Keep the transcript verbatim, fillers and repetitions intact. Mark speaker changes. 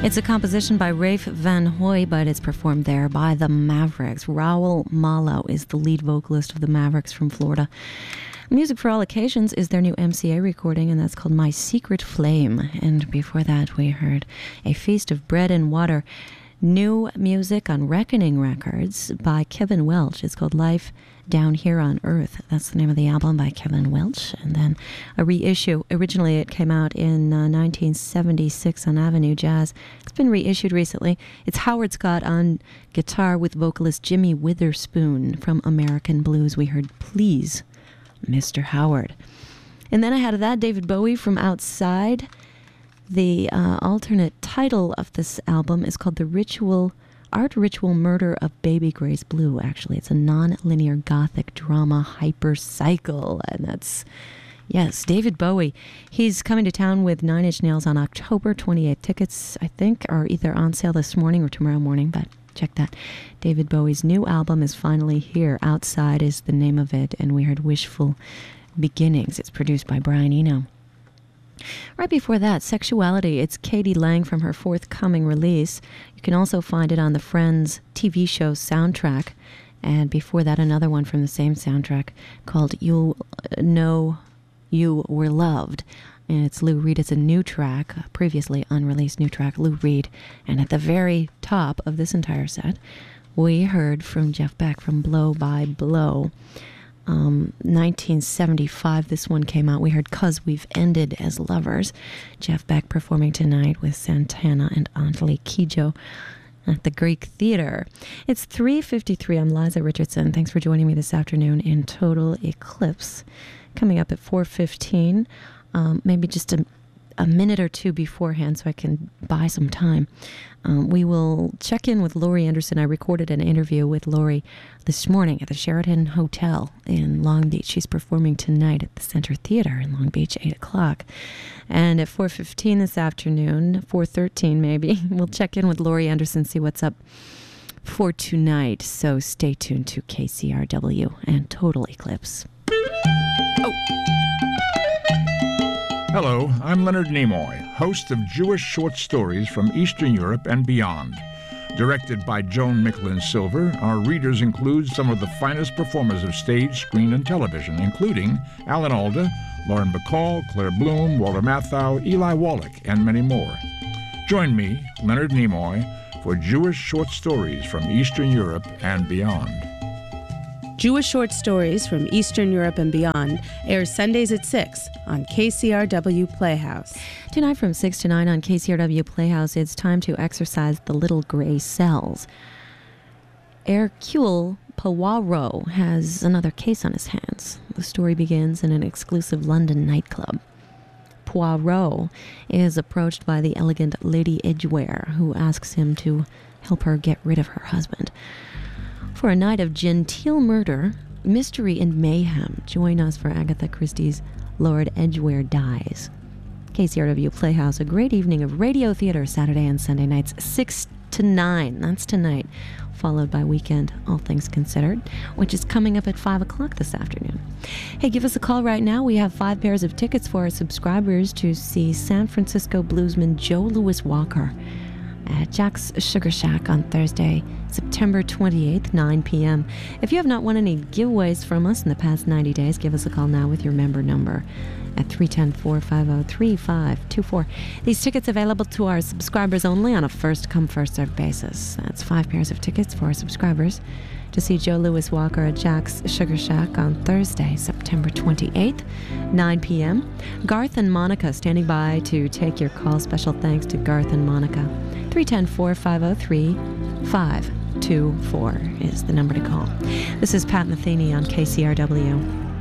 Speaker 1: It's a composition by Rafe Van Hoy, but it's performed there by the Mavericks. Raul Malo is the lead vocalist of the Mavericks from Florida. Music for All Occasions is their new M C A recording, and that's called My Secret Flame. And before that, we heard A Feast of Bread and Water. New music on Reckoning Records by Kevin Welch. It's called Life Down Here on Earth. That's the name of the album by Kevin Welch. And then a reissue. Originally it came out in uh, nineteen seventy-six on Avenue Jazz. It's been reissued recently. It's Howard Scott on guitar with vocalist Jimmy Witherspoon from American Blues. We heard Please, Mister Howard. And then I had that David Bowie from Outside. The uh, alternate title of this album is called The Ritual, Art Ritual Murder of Baby Grace Blue. Actually, it's a non-linear gothic drama hyper cycle, and that's, yes, David Bowie. He's coming to town with Nine Inch Nails on October twenty-eighth. Tickets, I think, are either on sale this morning or tomorrow morning, but check that. David Bowie's new album is finally here. Outside is the name of it, and we heard Wishful Beginnings. It's produced by Brian Eno. Right before that, Sexuality. It's Katie Lang from her forthcoming release. You can also find it on the Friends T V show soundtrack. And before that, another one from the same soundtrack called You'll Know You Were Loved. And it's Lou Reed. It's a new track, a previously unreleased new track, Lou Reed. And at the very top of this entire set, we heard from Jeff Beck from Blow by Blow. Um, nineteen seventy-five, this one came out. We heard 'Cause We've Ended as Lovers. Jeff Beck performing tonight with Santana and Anthony Kijo at the Greek Theater. It's three fifty-three. I'm Liza Richardson. Thanks for joining me this afternoon in Total Eclipse. Coming up at four fifteen, um, maybe just a, a minute or two beforehand so I can buy some time. Um, we will check in with Laurie Anderson. I recorded an interview with Laurie this morning at the Sheraton Hotel in Long Beach. She's performing tonight at the Center Theater in Long Beach, eight o'clock. And at four fifteen this afternoon, four thirteen maybe, we'll check in with Laurie Anderson, see what's up for tonight. So stay tuned to K C R W and Total Eclipse. Oh.
Speaker 2: Hello, I'm Leonard Nimoy, host of Jewish Short Stories from Eastern Europe and Beyond. Directed by Joan Micklin Silver, our readers include some of the finest performers of stage, screen, and television, including Alan Alda, Lauren Bacall, Claire Bloom, Walter Matthau, Eli Wallach, and many more. Join me, Leonard Nimoy, for Jewish Short Stories from Eastern Europe and Beyond.
Speaker 3: Jewish Short Stories from Eastern Europe and Beyond airs Sundays at six on K C R W Playhouse.
Speaker 1: Tonight from six to nine on K C R W Playhouse, it's time to exercise the little gray cells. Hercule Poirot has another case on his hands. The story begins in an exclusive London nightclub. Poirot is approached by the elegant Lady Edgware, who asks him to help her get rid of her husband. For a night of genteel murder, mystery, and mayhem, join us for Agatha Christie's Lord Edgware Dies. K C R W Playhouse, a great evening of radio theater Saturday and Sunday nights, six to nine. That's tonight, followed by Weekend All Things Considered, which is coming up at five o'clock this afternoon. Hey, give us a call right now. We have five pairs of tickets for our subscribers to see San Francisco bluesman Joe Louis Walker at Jack's Sugar Shack on Thursday, September twenty-eighth, nine p.m. If you have not won any giveaways from us in the past ninety days, give us a call now with your member number at three one zero, four five zero, three five two four. These tickets available to our subscribers only on a first-come, first-served basis. That's five pairs of tickets for our subscribers to see Joe Louis Walker at Jack's Sugar Shack on Thursday, September twenty-eighth, nine p.m. Garth and Monica standing by to take your call. Special thanks to Garth and Monica. three one zero, four five zero, three five two four is the number to call. This is Pat Metheny on K C R W.